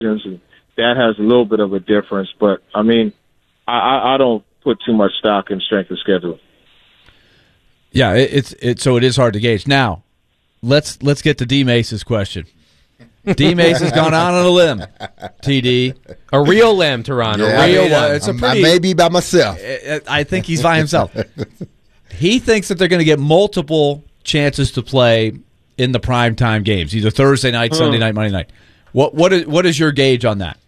and that has a little bit of a difference. But, I mean, I don't put too much stock in strength of schedule. Yeah, so it is hard to gauge. Now, let's get to D. Mace's question. D. Mace has gone out on a limb, TD. A real limb, Toronto. Yeah, A real one. I may be by myself. I think he's by himself. He thinks that they're going to get multiple chances to play in the primetime games, either Thursday night, Sunday night, Monday night. What is your gauge on that?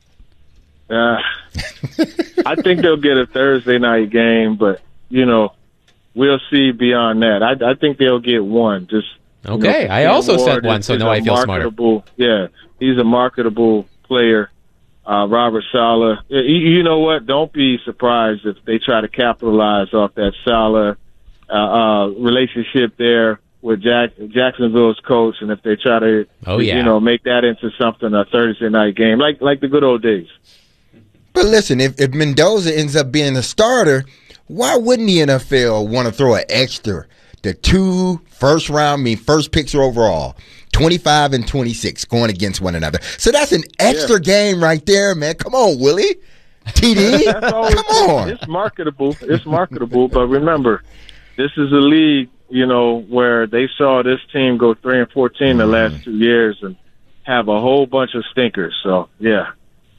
I think they'll get a Thursday night game, but, we'll see beyond that. I think they'll get one. Just okay. I also said one, so now I feel smarter. Yeah, he's a marketable player. Robert Saleh. You know what? Don't be surprised if they try to capitalize off that Saleh relationship there with Jacksonville's coach, and if they try to, make that into something, a Thursday night game, like the good old days. But listen, if Mendoza ends up being a starter, why wouldn't the NFL want to throw an extra? The 2 first picks overall, 25 and 26, going against one another. So that's an extra game right there, man. Come on, Willie. TD, come on. It's marketable, but remember, this is a league, where they saw this team go 3-14 the last 2 years and have a whole bunch of stinkers. So, yeah.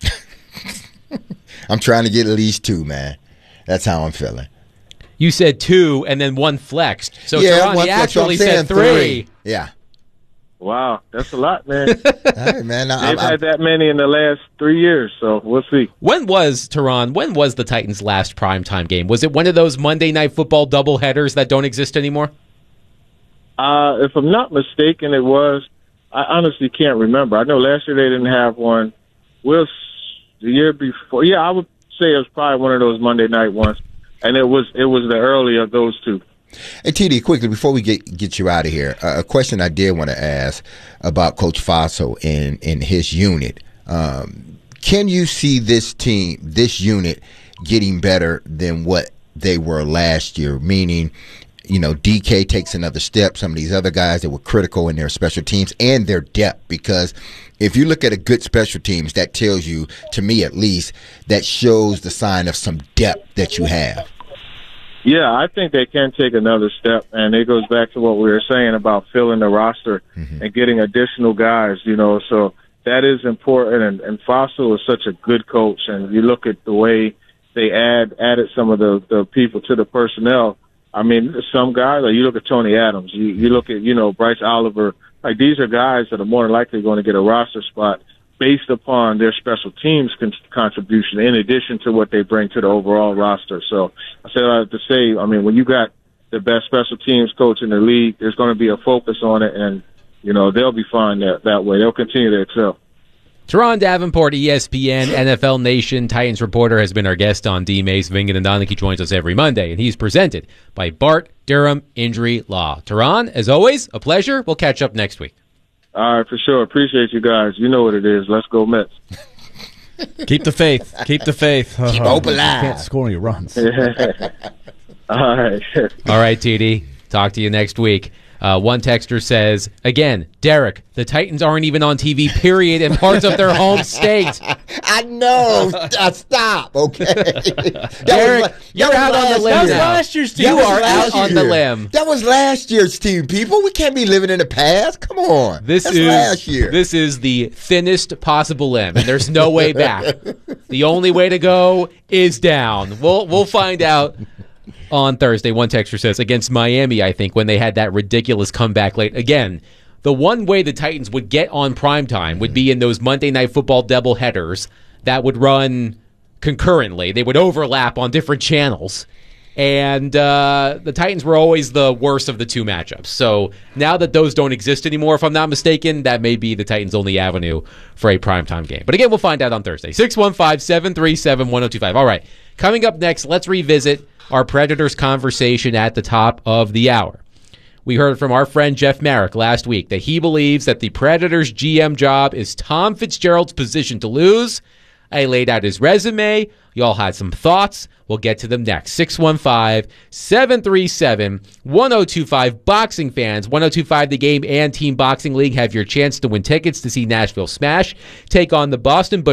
I'm trying to get at least 2, man. That's how I'm feeling. You said 2 and then 1 flexed. So Toronto actually said 3. Yeah. Wow, that's a lot, man. Hey, man, They've had that many in the last 3 years, so we'll see. When was the Titans' last primetime game? Was it one of those Monday Night Football doubleheaders that don't exist anymore? If I'm not mistaken, it was. I honestly can't remember. I know last year they didn't have one. The year before, I would say it was probably one of those Monday night ones, and it was the early of those 2. Hey, TD, quickly, before we get you out of here, a question I did want to ask about Coach Fassel and his unit. Can you see this unit, getting better than what they were last year? Meaning, DK takes another step. Some of these other guys that were critical in their special teams and their depth, because if you look at a good special teams, that tells you, to me at least, that shows the sign of some depth that you have. Yeah, I think they can take another step, and it goes back to what we were saying about filling the roster and getting additional guys, so that is important, and Fassel is such a good coach, and you look at the way they added some of the people to the personnel. I mean, some guys, like you look at Tony Adams, you look at, Bryce Oliver, like these are guys that are more than likely going to get a roster spot based upon their special teams contribution in addition to what they bring to the overall roster. So I say that to say, I mean, when you got the best special teams coach in the league, there's going to be a focus on it, and, they'll be fine that way. They'll continue to excel. Teron Davenport, ESPN, NFL Nation Titans reporter, has been our guest on D. Mace. Vingan and Donaghy joins us every Monday, and he's presented by Bart Durham Injury Law. Teron, as always, a pleasure. We'll catch up next week. All right, for sure. Appreciate you guys. You know what it is. Let's go Mets. Keep the faith. Keep the faith. Keep hope alive. Can't score any runs. All right. All right, TD. Talk to you next week. One texter says, again, Derek, the Titans aren't even on TV, period, in parts of their home state. I know. Stop, okay? Derek, you're out on the limb now. That was last year's team. You are out on the limb. That was last year's team, people. We can't be living in the past. Come on. That's last year. This is the thinnest possible limb, and there's no way back. The only way to go is down. We'll find out on Thursday. One texter says, against Miami, I think, when they had that ridiculous comeback late. Again, the one way the Titans would get on primetime would be in those Monday Night Football doubleheaders that would run concurrently. They would overlap on different channels. And the Titans were always the worst of the 2 matchups. So now that those don't exist anymore, if I'm not mistaken, that may be the Titans' only avenue for a primetime game. But again, we'll find out on Thursday. 615-737-1025. All right, coming up next, let's revisit our Predators conversation at the top of the hour. We heard from our friend Jeff Marek last week that he believes that the Predators GM job is Tom Fitzgerald's position to lose, I laid out his resume. Y'all had some thoughts. We'll get to them next. 615-737-1025. Boxing fans, 1025 The Game and Team Boxing League have your chance to win tickets to see Nashville Smash take on the Boston